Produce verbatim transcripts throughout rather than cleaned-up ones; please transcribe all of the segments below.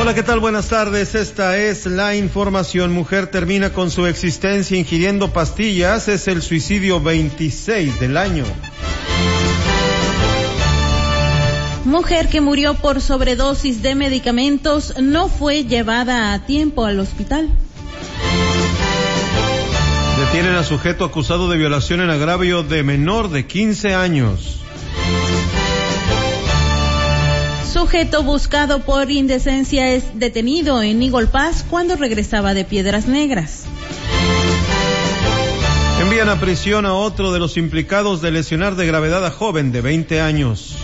Hola, ¿qué tal? Buenas tardes. Esta es la información. Mujer termina con su existencia ingiriendo pastillas. Es el suicidio veintiséis del año. Mujer que murió por sobredosis de medicamentos no fue llevada a tiempo al hospital. Detienen a sujeto acusado de violación en agravio de menor de quince años. Sujeto buscado por indecencia es detenido en Eagle Pass cuando regresaba de Piedras Negras. Envían a prisión a otro de los implicados de lesionar de gravedad a joven de veinte años.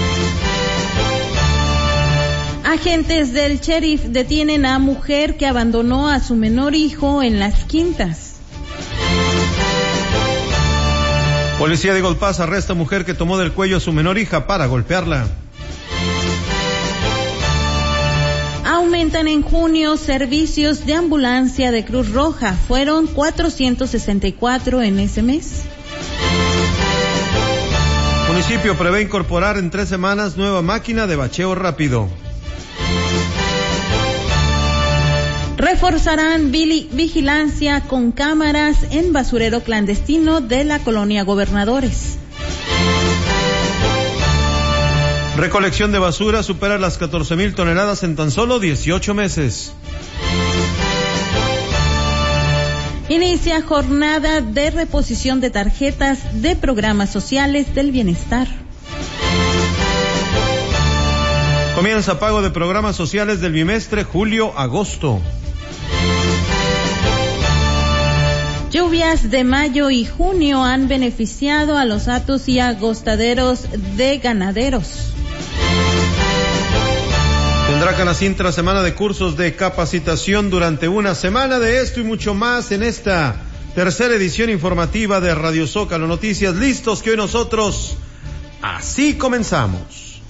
Agentes del sheriff detienen a mujer que abandonó a su menor hijo en Las Quintas. Policía de Eagle Pass arresta a mujer que tomó del cuello a su menor hija para golpearla. Aumentan en junio servicios de ambulancia de Cruz Roja. Fueron cuatrocientos sesenta y cuatro en ese mes. Municipio prevé incorporar en tres semanas nueva máquina de bacheo rápido. Reforzarán vigilancia con cámaras en basurero clandestino de la colonia Gobernadores. Recolección de basura supera las catorce mil toneladas en tan solo dieciocho meses. Inicia jornada de reposición de tarjetas de programas sociales del bienestar. Comienza pago de programas sociales del bimestre julio-agosto. Lluvias de mayo y junio han beneficiado a los hatos y agostaderos de ganaderos. Tendrá Canacintra semana de cursos de capacitación durante una semana. De esto y mucho más en esta tercera edición informativa de Radio Zócalo Noticias. Listos que hoy nosotros así comenzamos.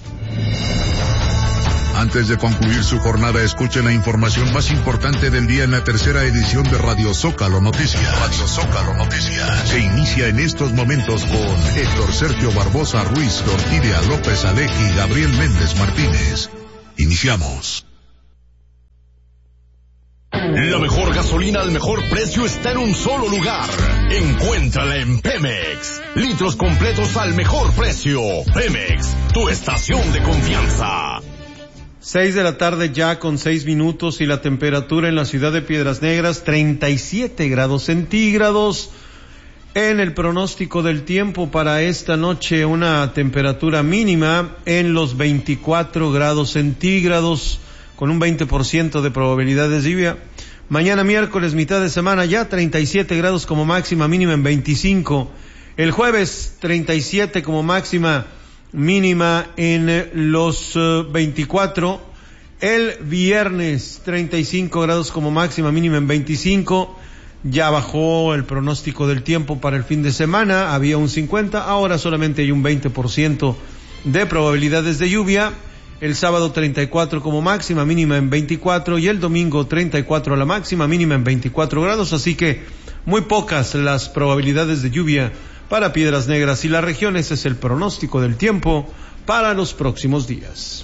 Antes de concluir su jornada, escuchen la información más importante del día en la tercera edición de Radio Zócalo Noticias. Radio Zócalo Noticias. Se inicia en estos momentos con Héctor Sergio Barbosa Ruiz, Orquídea López Aleji y Gabriel Méndez Martínez. Iniciamos. La mejor gasolina al mejor precio está en un solo lugar. Encuéntrala en Pemex. Litros completos al mejor precio. Pemex, tu estación de confianza. Seis de la tarde ya con seis minutos y la temperatura en la ciudad de Piedras Negras, treinta y siete grados centígrados. En el pronóstico del tiempo para esta noche, una temperatura mínima en los veinticuatro grados centígrados, con un veinte por ciento de probabilidades de lluvia. Mañana miércoles, mitad de semana, ya treinta y siete grados como máxima, mínima en veinticinco. El jueves, treinta y siete como máxima, mínima en los uh, veinticuatro. El viernes, treinta y cinco grados como máxima, mínima en veinticinco. Ya bajó el pronóstico del tiempo para el fin de semana, había un cincuenta, ahora solamente hay un veinte por ciento de probabilidades de lluvia. El sábado treinta y cuatro como máxima, mínima en veinticuatro, y el domingo treinta y cuatro a la máxima, mínima en veinticuatro grados, así que muy pocas las probabilidades de lluvia para Piedras Negras y la región. Ese es el pronóstico del tiempo para los próximos días.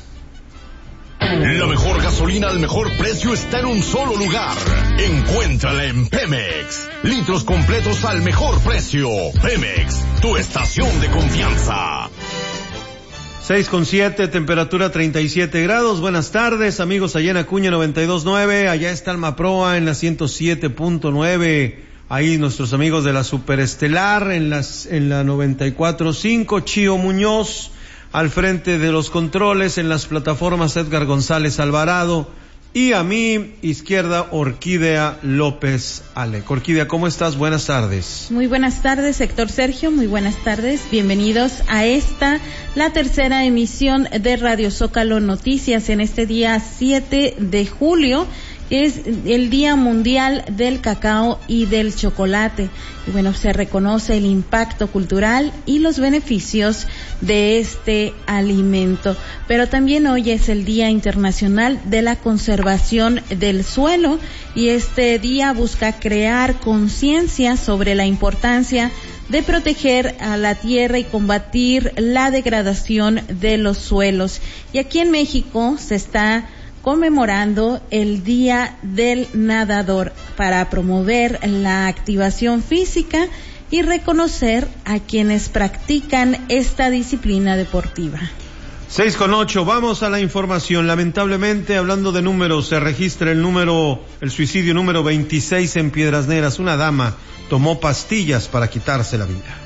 La mejor gasolina al mejor precio está en un solo lugar. Encuéntrala en Pemex. Litros completos al mejor precio. Pemex, tu estación de confianza. seis con siete, temperatura treinta y siete grados. Buenas tardes, amigos, allá en Acuña noventa y dos punto nueve. Allá está Almaproa en la ciento siete punto nueve. Ahí nuestros amigos de la Superestelar en las en la noventa y cuatro punto cinco. Chío Muñoz al frente de los controles, en las plataformas Edgar González Alvarado, y a mi izquierda Orquídea López Alec. Orquídea, ¿cómo estás? Buenas tardes. Muy buenas tardes, Héctor Sergio, muy buenas tardes, bienvenidos a esta, la tercera emisión de Radio Zócalo Noticias en este día siete de julio, es el Día Mundial del Cacao y del Chocolate. Y bueno, se reconoce el impacto cultural y los beneficios de este alimento. Pero también hoy es el Día Internacional de la Conservación del Suelo, y este día busca crear conciencia sobre la importancia de proteger a la tierra y combatir la degradación de los suelos. Y aquí en México se está conmemorando el Día del Nadador para promover la activación física y reconocer a quienes practican esta disciplina deportiva. Seis con ocho, vamos a la información. Lamentablemente, hablando de números, se registra el número, el suicidio número veintiséis en Piedras Negras. Una dama tomó pastillas para quitarse la vida.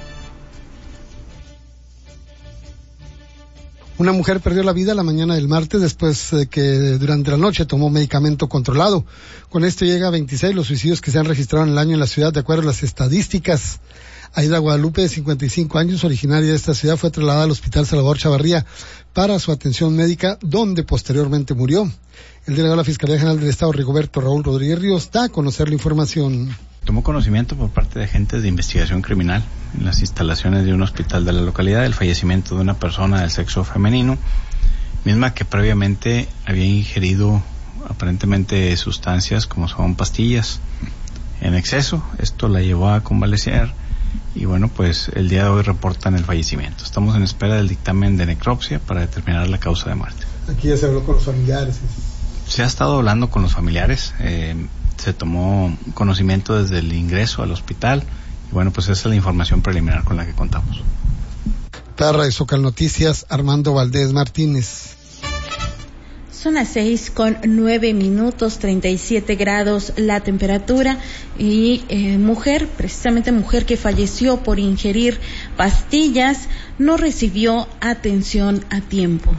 Una mujer perdió la vida la mañana del martes después de que durante la noche tomó medicamento controlado. Con esto llega a veintiséis los suicidios que se han registrado en el año en la ciudad, de acuerdo a las estadísticas. Aida Guadalupe, de cincuenta y cinco años, originaria de esta ciudad, fue trasladada al Hospital Salvador Chavarría para su atención médica, donde posteriormente murió. El delegado de la Fiscalía General del Estado, Rigoberto Raúl Rodríguez Ríos, da a conocer la información. Tomó conocimiento por parte de agentes de investigación criminal en las instalaciones de un hospital de la localidad del fallecimiento de una persona del sexo femenino, misma que previamente había ingerido aparentemente sustancias como son pastillas en exceso. Esto la llevó a convalecer y bueno, pues el día de hoy reportan el fallecimiento. Estamos en espera del dictamen de necropsia para determinar la causa de muerte. Aquí ya se habló con los familiares. Se ha estado hablando con los familiares, eh, se tomó conocimiento desde el ingreso al hospital y bueno, pues esa es la información preliminar con la que contamos. Para Radio Zócalo Noticias, Armando Valdés Martínez. Son las seis con nueve minutos, treinta y siete grados la temperatura y eh, mujer, precisamente mujer que falleció por ingerir pastillas, no recibió atención a tiempo.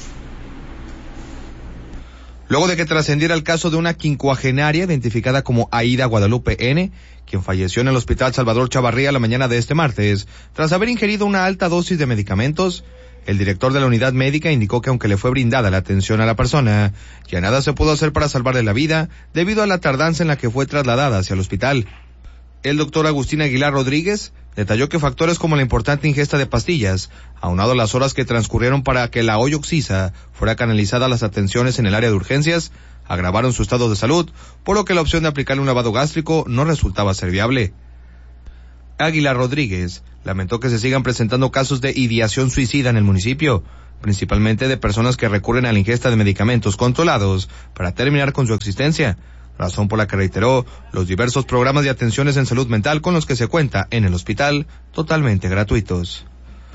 Luego de que trascendiera el caso de una quincuagenaria identificada como Aida Guadalupe N., quien falleció en el Hospital Salvador Chavarría la mañana de este martes, tras haber ingerido una alta dosis de medicamentos, el director de la unidad médica indicó que aunque le fue brindada la atención a la persona, ya nada se pudo hacer para salvarle la vida debido a la tardanza en la que fue trasladada hacia el hospital. El doctor Agustín Aguilar Rodríguez detalló que factores como la importante ingesta de pastillas, aunado a las horas que transcurrieron para que la Oyoxisa fuera canalizada a las atenciones en el área de urgencias, agravaron su estado de salud, por lo que la opción de aplicarle un lavado gástrico no resultaba ser viable. Aguilar Rodríguez lamentó que se sigan presentando casos de ideación suicida en el municipio, principalmente de personas que recurren a la ingesta de medicamentos controlados para terminar con su existencia, razón por la que reiteró los diversos programas de atenciones en salud mental con los que se cuenta en el hospital, totalmente gratuitos.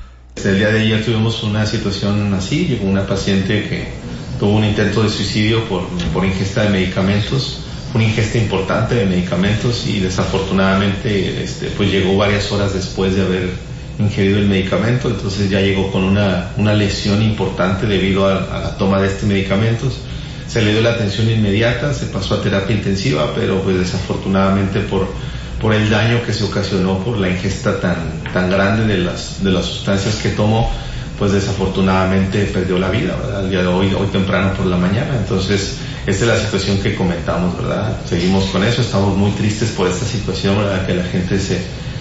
El día de ayer tuvimos una situación así, llegó una paciente que tuvo un intento de suicidio por, por ingesta de medicamentos, una ingesta importante de medicamentos y desafortunadamente este, pues llegó varias horas después de haber ingerido el medicamento, entonces ya llegó con una, una lesión importante debido a, a la toma de estos medicamentos. Se le dio la atención inmediata, se pasó a terapia intensiva, pero pues desafortunadamente por, por el daño que se ocasionó por la ingesta tan, tan grande de las, de las sustancias que tomó, pues desafortunadamente perdió la vida, ¿verdad? El día de hoy, hoy temprano por la mañana. Entonces, esta es la situación que comentamos, ¿verdad? Seguimos con eso, estamos muy tristes por esta situación, ¿verdad? Que la gente se,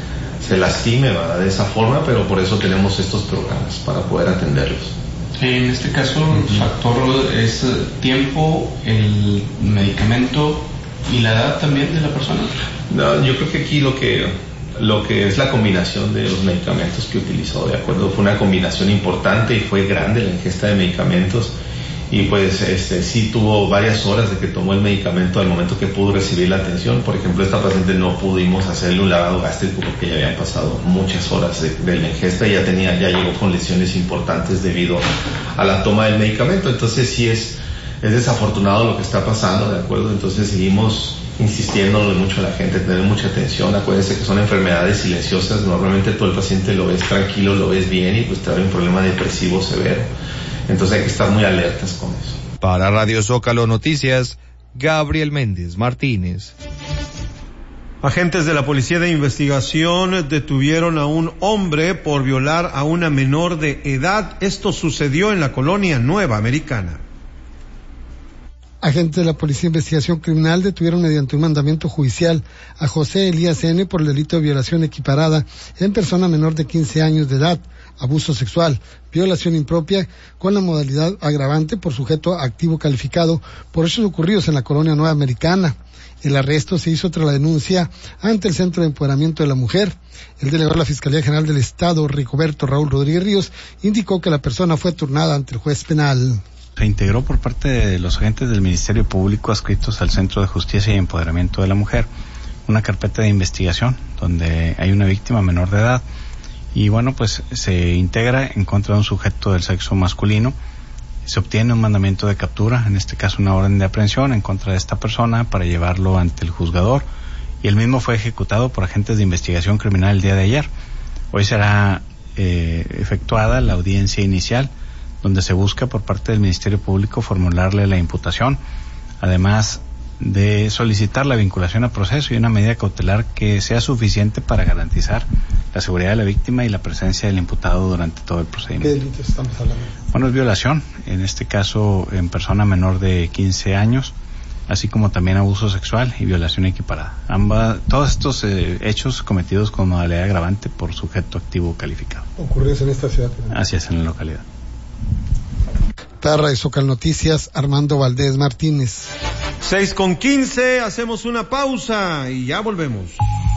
se lastime, ¿verdad? De esa forma, pero por eso tenemos estos programas, para poder atenderlos. En este caso, el factor es tiempo, el medicamento y la edad también de la persona. No, yo creo que aquí lo que lo que es la combinación de los medicamentos que utilizó, de acuerdo, fue una combinación importante y fue grande la ingesta de medicamentos y pues este sí tuvo varias horas de que tomó el medicamento al momento que pudo recibir la atención. Por ejemplo, esta paciente no pudimos hacerle un lavado gástrico porque ya habían pasado muchas horas de, de la ingesta y ya tenía, ya llegó con lesiones importantes debido a la toma del medicamento. Entonces sí es, es desafortunado lo que está pasando, ¿de acuerdo? Entonces seguimos insistiendo mucho a la gente, tener mucha atención. Acuérdense que son enfermedades silenciosas, normalmente todo el paciente lo ves tranquilo, lo ves bien y pues te da un problema depresivo severo. Entonces hay que estar muy alertas con eso. Para Radio Zócalo Noticias, Gabriel Méndez Martínez. Agentes de la Policía de Investigación detuvieron a un hombre por violar a una menor de edad. Esto sucedió en la colonia Nueva Americana. Agentes de la Policía de Investigación Criminal detuvieron mediante un mandamiento judicial a José Elías N. por el delito de violación equiparada en persona menor de quince años de edad, abuso sexual, violación impropia con la modalidad agravante por sujeto activo calificado por hechos ocurridos en la colonia Nueva Americana. El arresto se hizo tras la denuncia ante el Centro de Empoderamiento de la Mujer. El delegado de la Fiscalía General del Estado, Rigoberto Raúl Rodríguez Ríos, indicó que la persona fue turnada ante el juez penal. Se integró por parte de los agentes del Ministerio Público adscritos al Centro de Justicia y Empoderamiento de la Mujer una carpeta de investigación donde hay una víctima menor de edad y bueno, pues se integra en contra de un sujeto del sexo masculino. Se obtiene un mandamiento de captura, en este caso una orden de aprehensión en contra de esta persona para llevarlo ante el juzgador y el mismo fue ejecutado por agentes de investigación criminal el día de ayer. Hoy será eh, efectuada la audiencia inicial donde se busca por parte del Ministerio Público formularle la imputación, además de solicitar la vinculación a proceso y una medida cautelar que sea suficiente para garantizar la seguridad de la víctima y la presencia del imputado durante todo el procedimiento. ¿Qué delitos estamos hablando? Bueno, es violación, en este caso en persona menor de quince años, así como también abuso sexual y violación equiparada. Ambas, todos estos eh, hechos cometidos con modalidad agravante por sujeto activo calificado. ¿Ocurridos en esta ciudad? Así es, en la localidad. Para Zócalo Noticias, Armando Valdés Martínez. Seis con quince, hacemos una pausa y ya volvemos.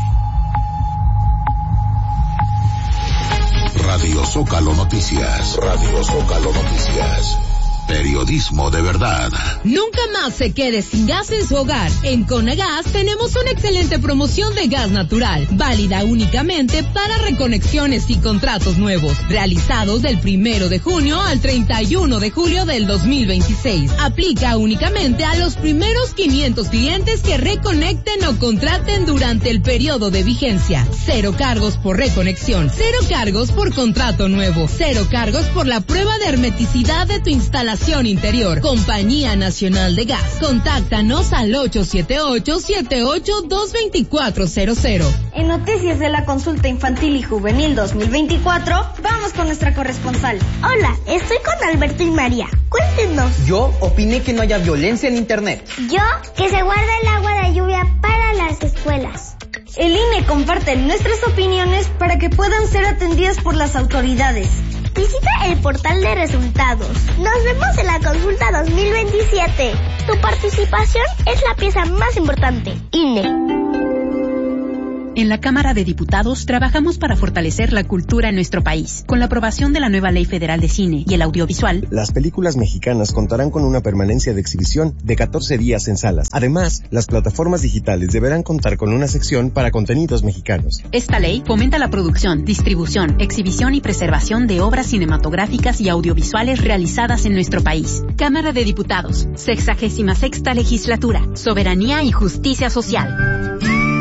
Radio Zócalo Noticias. Radio Zócalo Noticias. Periodismo de verdad. Nunca más se quede sin gas en su hogar. En Conagas tenemos una excelente promoción de gas natural, válida únicamente para reconexiones y contratos nuevos, realizados del primero de junio al treinta y uno de julio del dos mil veintiséis. Aplica únicamente a los primeros quinientos clientes que reconecten o contraten durante el periodo de vigencia. Cero cargos por reconexión, cero cargos por contrato nuevo, cero cargos por la prueba de hermeticidad de tu instalación interior. Compañía Nacional de Gas. Contáctanos al ocho siete ocho, siete ocho dos, dos cuatro cero cero. En Noticias de la Consulta Infantil y Juvenil dos mil veinticuatro, vamos con nuestra corresponsal. Hola, estoy con Alberto y María. Cuéntenos. Yo opiné que no haya violencia en Internet. Yo, que se guarde el agua de lluvia para las escuelas. El I N E comparte nuestras opiniones para que puedan ser atendidas por las autoridades. Visita el portal de resultados. Nos vemos en la consulta dos mil veintisiete. Tu participación es la pieza más importante. I N E. En la Cámara de Diputados trabajamos para fortalecer la cultura en nuestro país. Con la aprobación de la nueva Ley Federal de Cine y el Audiovisual, las películas mexicanas contarán con una permanencia de exhibición de catorce días en salas. Además, las plataformas digitales deberán contar con una sección para contenidos mexicanos. Esta ley fomenta la producción, distribución, exhibición y preservación de obras cinematográficas y audiovisuales realizadas en nuestro país. Cámara de Diputados, sexagésima sexta legislatura, soberanía y justicia social.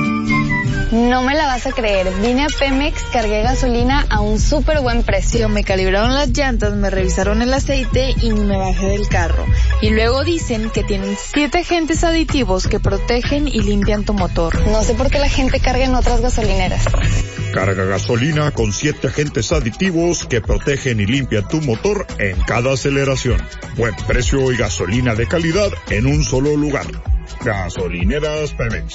No me la vas a creer, vine a Pemex, cargué gasolina a un súper buen precio, me calibraron las llantas, me revisaron el aceite y ni me bajé del carro. Y luego dicen que tienen siete agentes aditivos que protegen y limpian tu motor. No sé por qué la gente carga en otras gasolineras. Carga gasolina con siete agentes aditivos que protegen y limpian tu motor en cada aceleración. Buen precio y gasolina de calidad en un solo lugar. Gasolineras Pemex.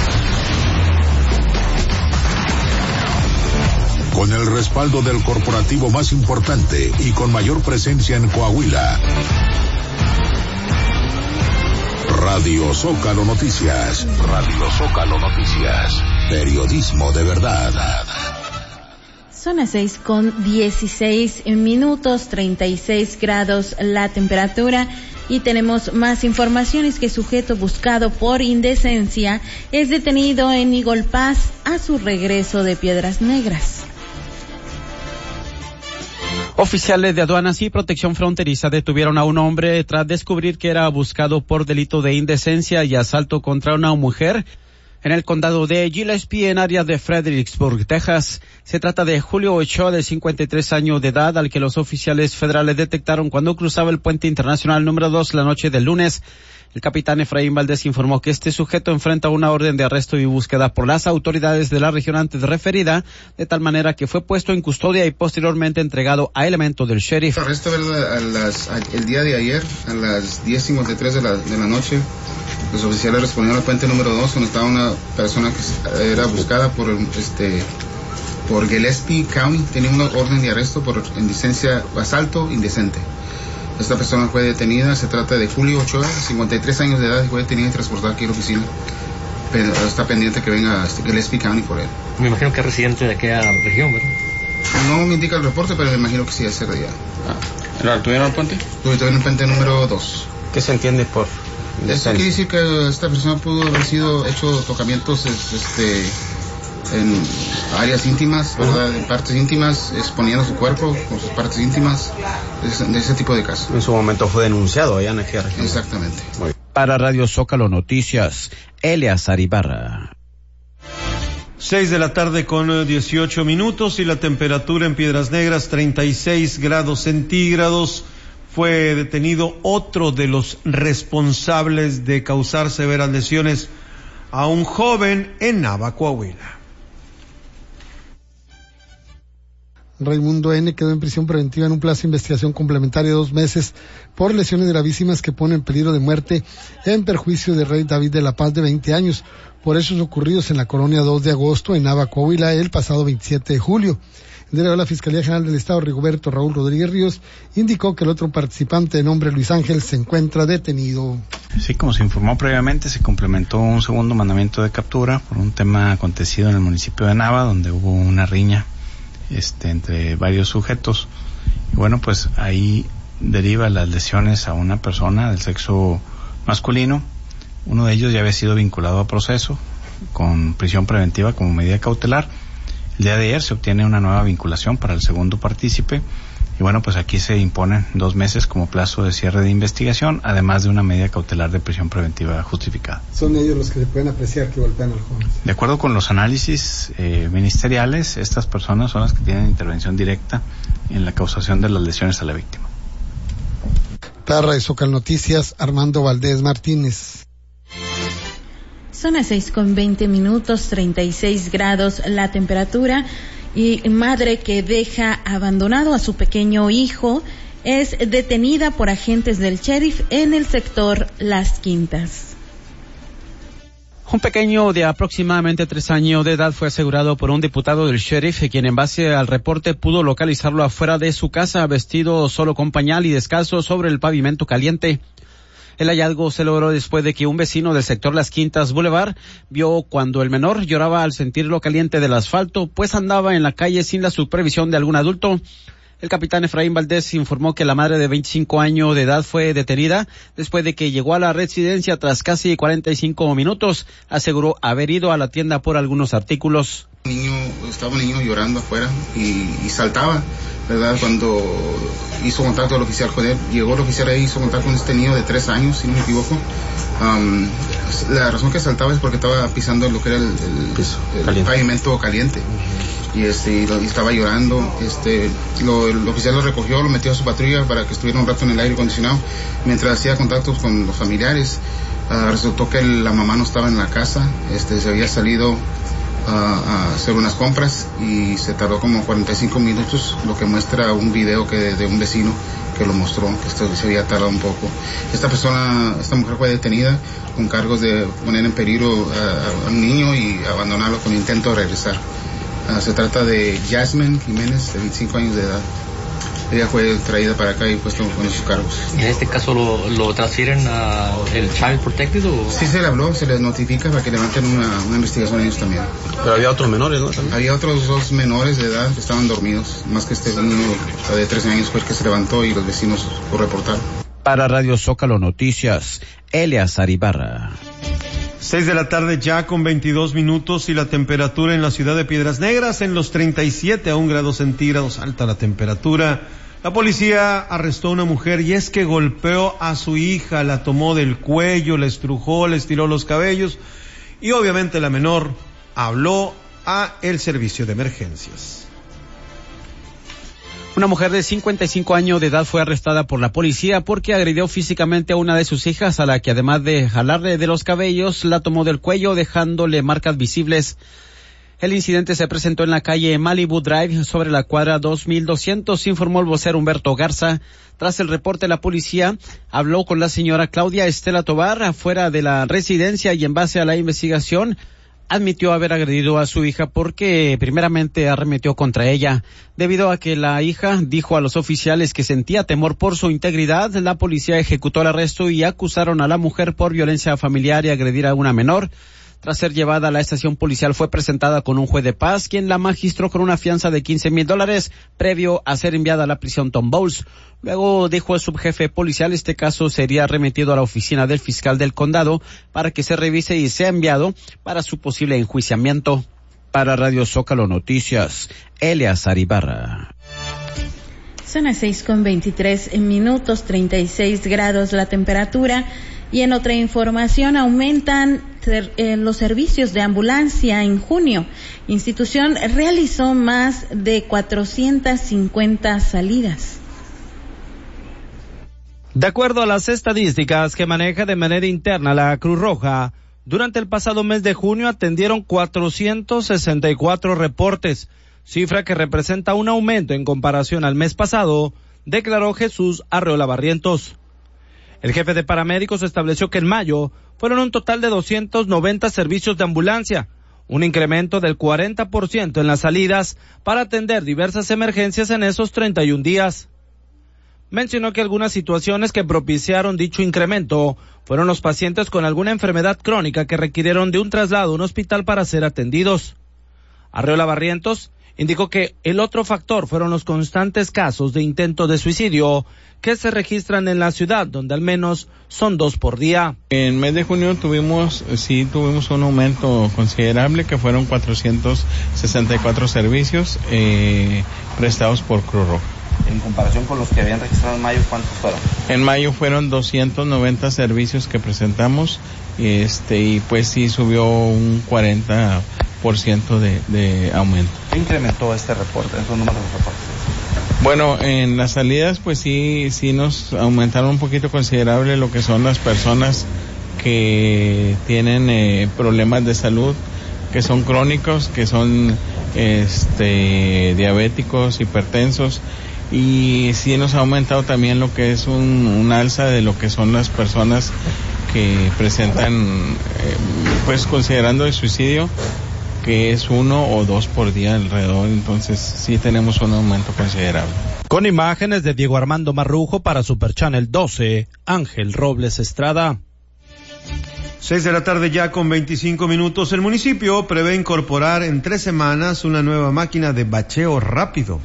Con el respaldo del corporativo más importante y con mayor presencia en Coahuila. Radio Zócalo Noticias. Radio Zócalo Noticias. Periodismo de verdad. Son las seis con dieciséis minutos, treinta y seis grados la temperatura. Y tenemos más informaciones que sujeto buscado por indecencia es detenido en Igolpaz a su regreso de Piedras Negras. Oficiales de aduanas y protección fronteriza detuvieron a un hombre tras descubrir que era buscado por delito de indecencia y asalto contra una mujer en el condado de Gillespie, en área de Fredericksburg, Texas. Se trata de Julio Ochoa, de cincuenta y tres años de edad, al que los oficiales federales detectaron cuando cruzaba el puente internacional número dos la noche del lunes. El capitán Efraín Valdés informó que este sujeto enfrenta una orden de arresto y búsqueda por las autoridades de la región antes referida, de tal manera que fue puesto en custodia y posteriormente entregado a elementos del sheriff. Arresto a las, a, el día de ayer, a las diez cincuenta y tres de la, de la noche, los oficiales respondieron al puente número dos, donde estaba una persona que era buscada por este por Gillespie County. Tenía una orden de arresto por indecencia, asalto indecente. Esta persona fue detenida, se trata de Julio Ochoa, cincuenta y tres años de edad, y fue detenida y transportada aquí a la oficina. Pero está pendiente que venga a Gillespie County por él. Me imagino que es residente de aquella región, ¿verdad? No me indica el reporte, pero me imagino que sí, es de allá. ¿Lo tuvieron en el puente? Lo tuvieron en el puente número dos. ¿Qué se entiende por Esto quiere decir que esta persona pudo haber sido hecho tocamientos este, en áreas íntimas, ¿verdad? En partes íntimas, exponiendo su cuerpo con sus partes íntimas, de ese tipo de casos. En su momento fue denunciado allá en aquella región. Exactamente. Para Radio Zócalo Noticias, Eleazar Ibarra. Seis de la tarde con dieciocho minutos y la temperatura en Piedras Negras treinta y seis grados centígrados. Fue detenido otro de los responsables de causar severas lesiones a un joven en Nava, Coahuila. Raimundo N. quedó en prisión preventiva en un plazo de investigación complementaria de dos meses por lesiones gravísimas que ponen en peligro de muerte en perjuicio de Rey David de la Paz, de veinte años, por hechos ocurridos en la colonia dos de agosto en Nava, Coahuila, el pasado veintisiete de julio. El delegado de la Fiscalía General del Estado, Rigoberto Raúl Rodríguez Ríos, indicó que el otro participante de nombre Luis Ángel se encuentra detenido. Sí, como se informó previamente, se complementó un segundo mandamiento de captura por un tema acontecido en el municipio de Nava, donde hubo una riña este entre varios sujetos. Y bueno, pues ahí deriva las lesiones a una persona del sexo masculino. Uno de ellos ya había sido vinculado a proceso con prisión preventiva como medida cautelar. El día de ayer se obtiene una nueva vinculación para el segundo partícipe y bueno, pues aquí se imponen dos meses como plazo de cierre de investigación, además de una medida cautelar de prisión preventiva justificada. Son ellos los que se pueden apreciar que golpean al joven. De acuerdo con los análisis eh, ministeriales, estas personas son las que tienen intervención directa en la causación de las lesiones a la víctima. Para Radio Zócalo Noticias, Armando Valdés Martínez. Son las seis con veinte minutos, treinta y seis grados la temperatura, y madre que deja abandonado a su pequeño hijo es detenida por agentes del sheriff en el sector Las Quintas. Un pequeño de aproximadamente tres años de edad fue asegurado por un diputado del sheriff, quien en base al reporte pudo localizarlo afuera de su casa, vestido solo con pañal y descalzo sobre el pavimento caliente. El hallazgo se logró después de que un vecino del sector Las Quintas Boulevard vio cuando el menor lloraba al sentir lo caliente del asfalto, pues andaba en la calle sin la supervisión de algún adulto. El capitán Efraín Valdés informó que la madre de veinticinco años de edad fue detenida después de que llegó a la residencia tras casi cuarenta y cinco minutos. Aseguró haber ido a la tienda por algunos artículos. Niño, estaba un niño llorando afuera y, y saltaba, ¿verdad? Cuando hizo contacto el oficial con él, llegó el oficial ahí, hizo contacto con este niño de tres años, si no me equivoco. Um, la razón que saltaba es porque estaba pisando lo que era el, el, el, el pavimento caliente. Y este y estaba llorando. Este lo, el oficial lo recogió, lo metió a su patrulla para que estuviera un rato en el aire acondicionado mientras hacía contactos con los familiares. Uh, resultó que la mamá no estaba en la casa, este se había salido uh, a hacer unas compras y se tardó como cuarenta y cinco minutos, lo que muestra un video que de un vecino que lo mostró, que esto se había tardado un poco. Esta persona, esta mujer fue detenida con cargos de poner en peligro a, a un niño y abandonarlo con intento de regresar. Uh, se trata de Jasmine Jiménez, de veinticinco años de edad. Ella fue traída para acá y puesto con esos cargos. ¿En este caso lo, lo transfieren a el Child Protected o...? Sí, se le habló, se les notifica para que levanten una, una investigación ellos también. Pero había otros menores, ¿no? ¿También? Había otros dos menores de edad que estaban dormidos, más que este niño de trece años fue el que se levantó y los vecinos lo reportaron. Para Radio Zócalo Noticias, Eleazar Ibarra. Seis de la tarde ya con veintidós minutos y la temperatura en la ciudad de Piedras Negras en los treinta y siete a un grados centígrados, alta la temperatura. La policía arrestó a una mujer y es que golpeó a su hija, la tomó del cuello, la estrujó, le estiró los cabellos y obviamente la menor habló a el servicio de emergencias. Una mujer de cincuenta y cinco años de edad fue arrestada por la policía porque agredió físicamente a una de sus hijas, a la que además de jalarle de los cabellos, la tomó del cuello dejándole marcas visibles. El incidente se presentó en la calle Malibu Drive sobre la cuadra dos mil doscientos, informó el vocero Humberto Garza. Tras el reporte, la policía habló con la señora Claudia Estela Tobar afuera de la residencia y en base a la investigación admitió haber agredido a su hija porque primeramente arremetió contra ella. Debido a que la hija dijo a los oficiales que sentía temor por su integridad, la policía ejecutó el arresto y acusaron a la mujer por violencia familiar y agredir a una menor. Tras ser llevada a la estación policial, fue presentada con un juez de paz, quien la magistró con una fianza de quince mil dólares, previo a ser enviada a la prisión Tom Bowles. Luego dijo el subjefe policial, este caso sería remitido a la oficina del fiscal del condado para que se revise y sea enviado para su posible enjuiciamiento. Para Radio Zócalo Noticias, Eleazar Ibarra. Son las seis con veintitrés minutos, treinta y seis grados la temperatura. Y en otra información, aumentan ter, eh, los servicios de ambulancia en junio. Institución realizó más de cuatrocientas cincuenta salidas. De acuerdo a las estadísticas que maneja de manera interna la Cruz Roja, durante el pasado mes de junio atendieron cuatrocientos sesenta y cuatro reportes, cifra que representa un aumento en comparación al mes pasado, declaró Jesús Arreola Barrientos. El jefe de paramédicos estableció que en mayo fueron un total de doscientos noventa servicios de ambulancia, un incremento del cuarenta por ciento en las salidas para atender diversas emergencias en esos treinta y un días. Mencionó que algunas situaciones que propiciaron dicho incremento fueron los pacientes con alguna enfermedad crónica que requirieron de un traslado a un hospital para ser atendidos. Arreola Barrientos indicó que el otro factor fueron los constantes casos de intento de suicidio que se registran en la ciudad, donde al menos son dos por día. En el mes de junio tuvimos, sí tuvimos un aumento considerable, que fueron cuatrocientos sesenta y cuatro servicios eh, prestados por Cruz Roja. En comparación con los que habían registrado en mayo, ¿cuántos fueron? En mayo fueron doscientos noventa servicios que presentamos, este y pues sí subió un cuarenta por ciento de, de aumento. ¿Qué incrementó este reporte, esos números de reportes? Bueno, en las salidas pues sí, sí nos aumentaron un poquito considerable lo que son las personas que tienen eh, problemas de salud, que son crónicos, que son este diabéticos, hipertensos, y sí nos ha aumentado también lo que es un, un alza de lo que son las personas que presentan, eh, pues considerando el suicidio, que es uno o dos por día alrededor, entonces sí tenemos un aumento considerable. Con imágenes de Diego Armando Marrujo para Super Channel doce, Ángel Robles Estrada. Seis de la tarde ya con veinticinco minutos. El municipio prevé incorporar en tres semanas una nueva máquina de bacheo rápido.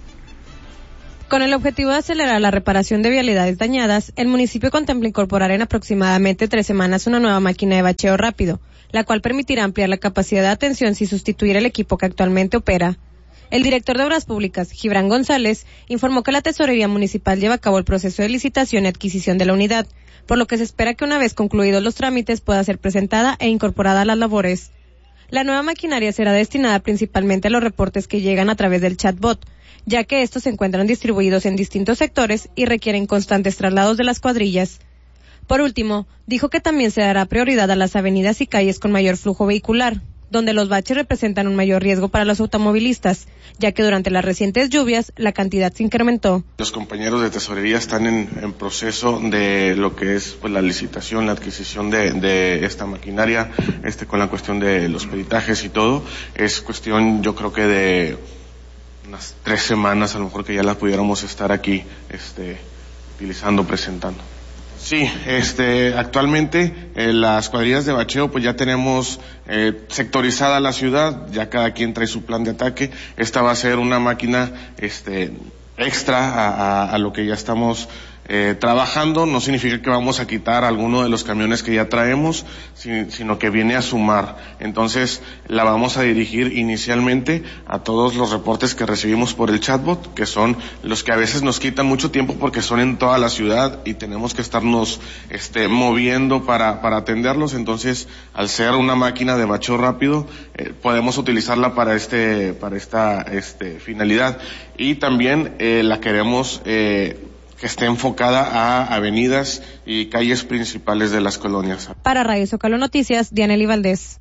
Con el objetivo de acelerar la reparación de vialidades dañadas, el municipio contempla incorporar en aproximadamente tres semanas una nueva máquina de bacheo rápido, la cual permitirá ampliar la capacidad de atención sin sustituir el equipo que actualmente opera. El director de Obras Públicas, Gibran González, informó que la Tesorería Municipal lleva a cabo el proceso de licitación y adquisición de la unidad, por lo que se espera que una vez concluidos los trámites pueda ser presentada e incorporada a las labores. La nueva maquinaria será destinada principalmente a los reportes que llegan a través del chatbot, ya que estos se encuentran distribuidos en distintos sectores y requieren constantes traslados de las cuadrillas. Por último, dijo que también se dará prioridad a las avenidas y calles con mayor flujo vehicular, donde los baches representan un mayor riesgo para los automovilistas, ya que durante las recientes lluvias la cantidad se incrementó. Los compañeros de tesorería están en, en proceso de lo que es pues, la licitación, la adquisición de, de esta maquinaria, este con la cuestión de los peritajes y todo. Es cuestión, yo creo que de unas tres semanas, a lo mejor que ya la pudiéramos estar aquí, este, utilizando, presentando. Sí, este, actualmente eh, las cuadrillas de bacheo pues ya tenemos eh, sectorizada la ciudad, ya cada quien trae su plan de ataque. Esta va a ser una máquina este, extra a, a, a lo que ya estamos eh, trabajando. No significa que vamos a quitar alguno de los camiones que ya traemos, si, sino que viene a sumar. Entonces la vamos a dirigir inicialmente a todos los reportes que recibimos por el chatbot, que son los que a veces nos quitan mucho tiempo porque son en toda la ciudad y tenemos que estarnos este, moviendo para, para atenderlos. Entonces, al ser una máquina de bacheo rápido, eh, podemos utilizarla para este, para esta este, finalidad. Y también eh, la queremos eh, que esté enfocada a avenidas y calles principales de las colonias. Para Radio Zócalo Noticias, Dianely Valdés.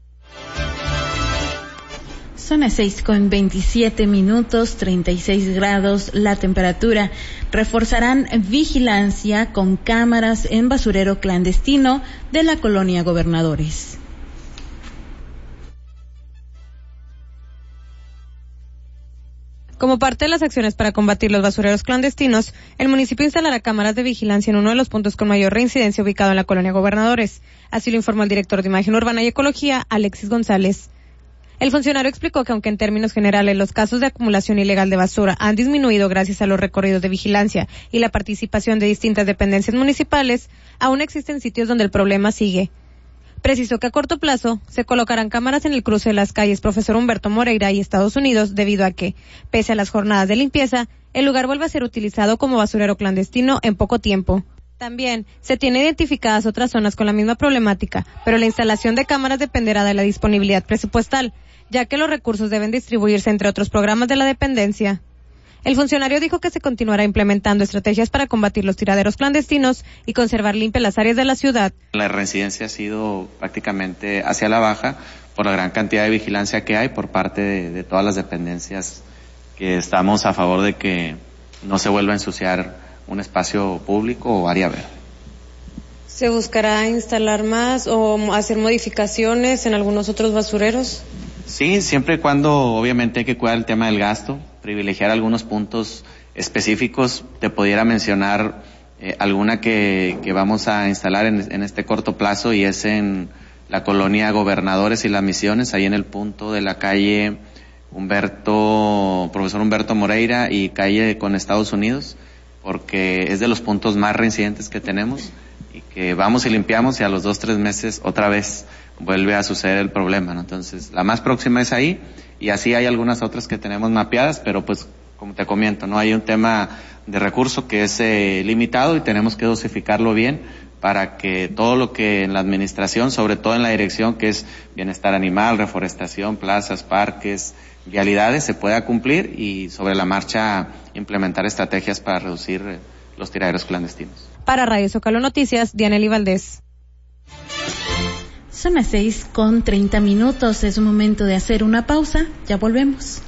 Son las seis con veintisiete minutos, treinta y seis grados la temperatura. Reforzarán vigilancia con cámaras en basurero clandestino de la colonia Gobernadores. Como parte de las acciones para combatir los basureros clandestinos, el municipio instalará cámaras de vigilancia en uno de los puntos con mayor reincidencia ubicado en la colonia Gobernadores. Así lo informó el director de Imagen Urbana y Ecología, Alexis González. El funcionario explicó que aunque en términos generales los casos de acumulación ilegal de basura han disminuido gracias a los recorridos de vigilancia y la participación de distintas dependencias municipales, aún existen sitios donde el problema sigue. Precisó que a corto plazo se colocarán cámaras en el cruce de las calles Profesor Humberto Moreira y Estados Unidos debido a que, pese a las jornadas de limpieza, el lugar vuelve a ser utilizado como basurero clandestino en poco tiempo. También se tienen identificadas otras zonas con la misma problemática, pero la instalación de cámaras dependerá de la disponibilidad presupuestal, ya que los recursos deben distribuirse entre otros programas de la dependencia. El funcionario dijo que se continuará implementando estrategias para combatir los tiraderos clandestinos y conservar limpias las áreas de la ciudad. La reincidencia ha sido prácticamente hacia la baja por la gran cantidad de vigilancia que hay por parte de, de todas las dependencias, que estamos a favor de que no se vuelva a ensuciar un espacio público o área verde. ¿Se buscará instalar más o hacer modificaciones en algunos otros basureros? Sí, siempre y cuando obviamente hay que cuidar el tema del gasto, privilegiar algunos puntos específicos. Te pudiera mencionar eh, alguna que, que vamos a instalar en, en este corto plazo, y es en la colonia Gobernadores y Las Misiones, ahí en el punto de la calle Humberto, Profesor Humberto Moreira y calle con Estados Unidos, porque es de los puntos más reincidentes que tenemos y que vamos y limpiamos y a los dos, tres meses otra vez vuelve a suceder el problema, ¿no? Entonces, la más próxima es ahí, y así hay algunas otras que tenemos mapeadas, pero pues, como te comento, no hay un tema de recurso que es eh, limitado y tenemos que dosificarlo bien para que todo lo que en la administración, sobre todo en la dirección que es bienestar animal, reforestación, plazas, parques, vialidades, se pueda cumplir y sobre la marcha implementar estrategias para reducir eh, los tiraderos clandestinos. Para Radio Zócalo Noticias, Dianely Valdés. Son las seis con treinta minutos, es momento de hacer una pausa, ya volvemos.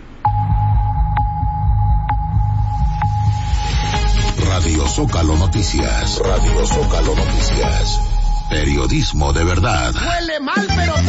Radio Zócalo Noticias, Radio Zócalo Noticias, periodismo de verdad. Huele mal, pero